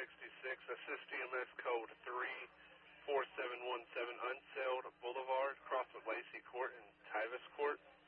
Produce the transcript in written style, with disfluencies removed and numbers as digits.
assist EMS code 34717 Unsailed Boulevard, cross with Lacey Court and Tyvis Court.